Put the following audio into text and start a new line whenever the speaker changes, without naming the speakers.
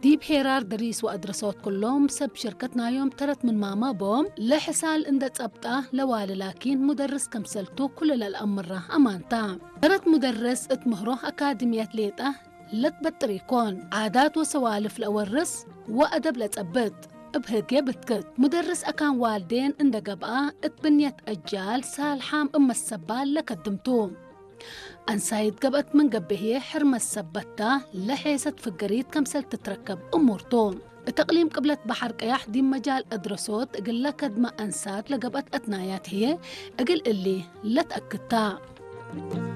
ديب حيرار دريس وأدرسوت كلهم سب شركتنا يوم ترت من ماما بوم لحسال اندت أبطأ لوالي لكن مدرس كمسلتو كل الأمر أمانتا ترت مدرس اتمهروه أكاديمية ليتا لتبطريكون عادات وسوالف لأورس وأدب لتأبد بهجي بتكت مدرس أكان والدين اندقبقى اتبنيت أجال سالحام السبال لكدمتو أنسايد قبت من قبهي حرم السبتة لحيسة فقريت كمسل تتركب أمورتو تقليم قبلت بحر قياح دي مجال أدرسوت أقل لكد ما أنسات لقبت أتنايات هي أقل اللي لا تأكدتا